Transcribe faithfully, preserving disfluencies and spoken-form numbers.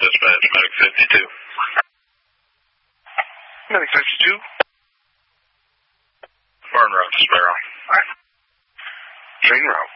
Dispatch, Medic fifty-two. Medic fifty-two. Burn route to Sparrow. Alright. Train route.